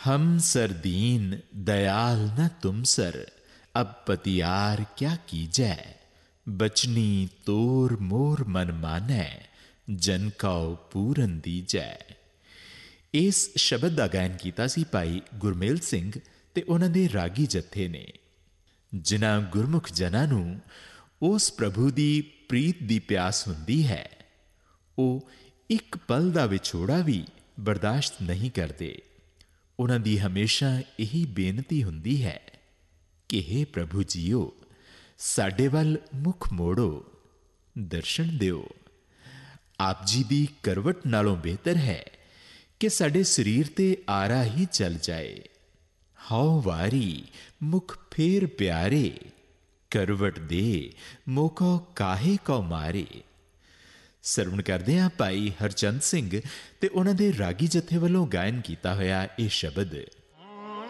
हम सर दीन दयाल न तुम सर, अब पतियार क्या कीजै। बचनी तोर मोर मन मानै, जन कौ पूरन दीजै। इस शब्द का गायन किया सी भाई गुरमेल सिंह ते उन्हां दे रागी जत्थे ने, जिन्हां गुरमुख जनां नूं उस प्रभु दी प्रीत दी प्यास हुंदी है, ਉਹ एक पल का विछोड़ा भी बर्दाश्त नहीं करते। उन्हां दी हमेशा यही बेनती हुंदी है कि हे प्रभु जीओ, साडे वल मुख मोड़ो, दर्शन दिओ। आप जी दी करवट नालों बेहतर है कि साडे शरीर ते आरा ही चल जाए। हाओ वारी मुख फेर प्यारे, करवट दे मोको काहे को मारे। ਸਰਵਣ ਕਰਦੇ ਹਾਂ ਭਾਈ ਹਰਚੰਦ ਸਿੰਘ ਤੇ ਉਹਨਾਂ ਦੇ ਰਾਗੀ ਜਥੇ ਵੱਲੋਂ ਗਾਇਨ ਕੀਤਾ ਹੋਇਆ ਇਹ ਸ਼ਬਦ।